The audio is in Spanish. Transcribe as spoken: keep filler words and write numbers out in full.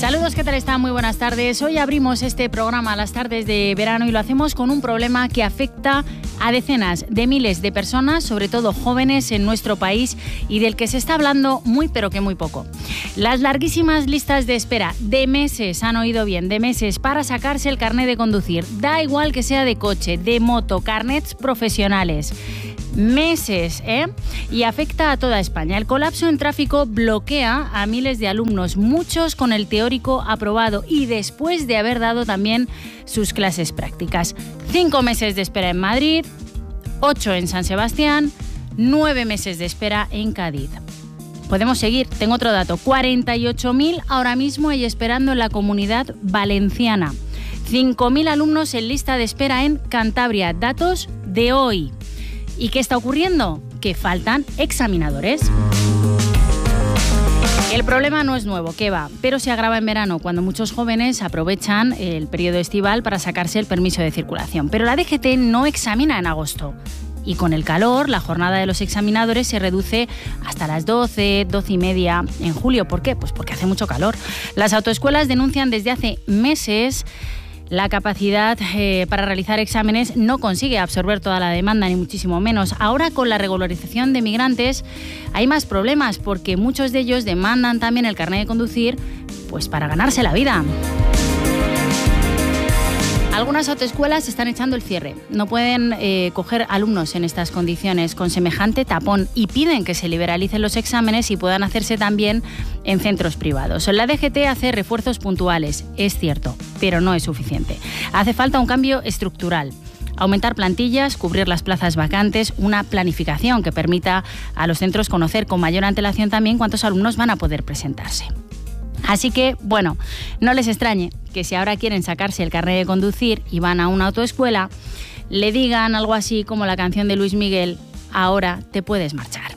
Saludos, ¿qué tal están? Muy buenas tardes. Hoy abrimos este programa a las tardes de verano y lo hacemos con un problema que afecta a decenas de miles de personas, sobre todo jóvenes en nuestro país, y del que se está hablando muy pero que muy poco. Las larguísimas listas de espera de meses, han oído bien, de meses para sacarse el carnet de conducir. Da igual que sea de coche, de moto, carnets profesionales. Meses, ¿eh? Y afecta a toda España. El colapso en tráfico bloquea a miles de alumnos, muchos con el teórico aprobado y después de haber dado también sus clases prácticas. Cinco meses de espera en Madrid, ocho en San Sebastián, nueve meses de espera en Cádiz. Podemos seguir, tengo otro dato, cuarenta y ocho mil ahora mismo hay esperando en la Comunidad Valenciana. cinco mil alumnos en lista de espera en Cantabria, datos de hoy. ¿Y qué está ocurriendo? Que faltan examinadores. El problema no es nuevo, ¿qué va? Pero se agrava en verano, cuando muchos jóvenes aprovechan el periodo estival para sacarse el permiso de circulación. Pero la D G T no examina en agosto. Y con el calor, la jornada de los examinadores se reduce hasta las doce, doce y media en julio. ¿Por qué? Pues porque hace mucho calor. Las autoescuelas denuncian desde hace meses la capacidad eh, para realizar exámenes no consigue absorber toda la demanda, ni muchísimo menos. Ahora, con la regularización de migrantes, hay más problemas porque muchos de ellos demandan también el carnet de conducir pues para ganarse la vida. Algunas autoescuelas están echando el cierre. No pueden eh, coger alumnos en estas condiciones con semejante tapón y piden que se liberalicen los exámenes y puedan hacerse también en centros privados. La D G T hace refuerzos puntuales, es cierto, pero no es suficiente. Hace falta un cambio estructural. Aumentar plantillas, cubrir las plazas vacantes, una planificación que permita a los centros conocer con mayor antelación también cuántos alumnos van a poder presentarse. Así que, bueno, no les extrañe que si ahora quieren sacarse el carnet de conducir y van a una autoescuela, le digan algo así como la canción de Luis Miguel, ahora te puedes marchar.